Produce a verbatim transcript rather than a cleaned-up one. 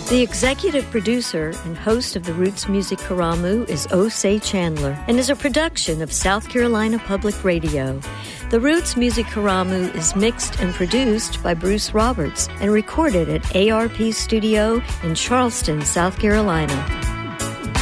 The executive producer and host of the Roots Music Karamu is Osei Chandler and is a production of South Carolina Public Radio. The Roots Music Karamu is mixed and produced by Bruce Roberts and recorded at A R P Studio in Charleston, South Carolina.